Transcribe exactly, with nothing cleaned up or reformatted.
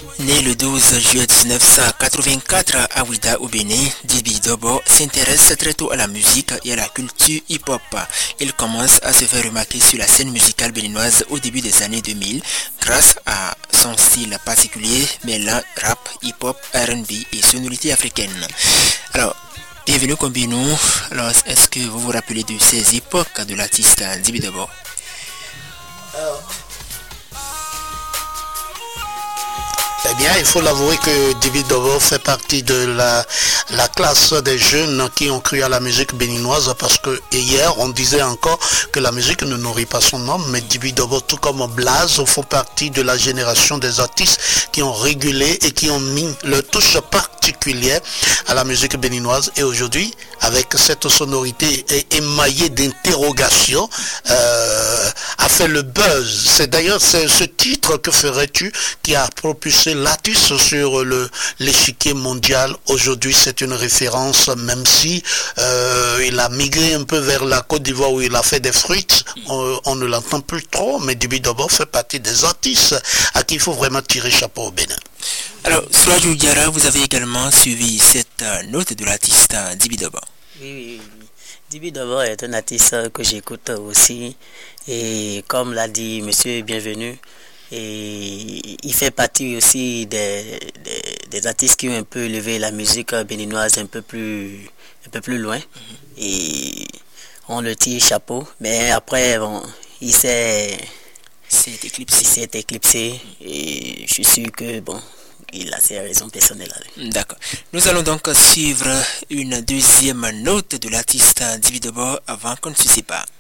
Né le douze juillet mille neuf cent quatre-vingt-quatre à Ouida au Bénin, Dibi Dobo s'intéresse très tôt à la musique et à la culture hip-hop. Il commence à se faire remarquer sur la scène musicale béninoise au début des années deux mille grâce à son style particulier mêlant rap, hip-hop, R and B et sonorité africaine. Alors, bienvenue comme nous. Alors, est-ce que vous vous rappelez de ces époques de l'artiste Dibi Dobo? Eh bien, il faut l'avouer que Dibi Dobo fait partie de la, la classe des jeunes qui ont cru à la musique béninoise, parce que hier, on disait encore que la musique ne nourrit pas son homme, mais Dibi Dobo, tout comme Blaze, font partie de la génération des artistes qui ont régulé et qui ont mis leur touche particulière à la musique béninoise. Et aujourd'hui, avec cette sonorité émaillée d'interrogations, euh, a fait le buzz. C'est d'ailleurs c'est ce titre, Que ferais-tu, qui a propulsé l'artiste sur le l'échiquier mondial. Aujourd'hui, c'est une référence, même si euh, il a migré un peu vers la Côte d'Ivoire où il a fait des fruits. On, on ne l'entend plus trop, mais Dibi Dobo fait partie des artistes à qui il faut vraiment tirer chapeau au Bénin. Alors, Souadjou Diarra, vous avez également suivi cette euh, note de l'artiste euh, Dibi Dobo. Oui, oui, oui. Dibi Dobo est un artiste que j'écoute aussi. Et comme l'a dit Monsieur Bienvenu, et il fait partie aussi des, des, des artistes qui ont un peu élevé la musique béninoise un peu plus, un peu plus loin. Mm-hmm. Et on le tire chapeau. Mais après, bon, il s'est éclipsé. Il s'est éclipsé. Mm-hmm. Et je suis sûr que, bon, il a ses raisons personnelles. D'accord. Nous allons donc suivre une deuxième note de l'artiste Dibi Dobo avant qu'on ne se sépare.